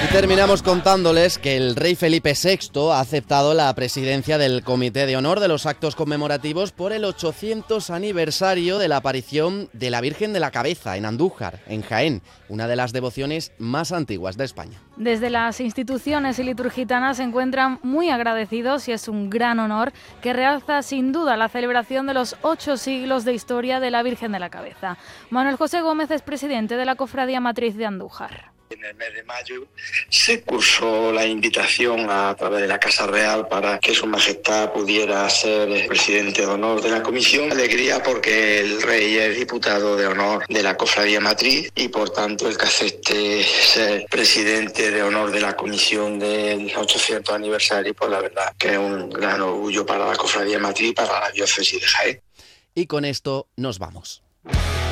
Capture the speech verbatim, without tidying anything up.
Terminamos contándoles que el rey Felipe sexto ha aceptado la presidencia del Comité de Honor de los actos conmemorativos por el ochocientos aniversario de la aparición de la Virgen de la Cabeza en Andújar, en Jaén, una de las devociones más antiguas de España. Desde las instituciones liturgitanas se encuentran muy agradecidos y es un gran honor que realza sin duda la celebración de los ocho siglos de historia de la Virgen de la Cabeza. Manuel José Gómez es presidente de la Cofradía Matriz de Andújar. En el mes de mayo se cursó la invitación a través de la Casa Real para que Su Majestad pudiera ser presidente de honor de la comisión. Alegría porque el rey es diputado de honor de la Cofradía Matriz y por tanto el que acepte ser presidente de honor de la comisión del ochocientos aniversario, pues la verdad que es un gran orgullo para la Cofradía Matriz y para la diócesis de Jaén. Y con esto nos vamos.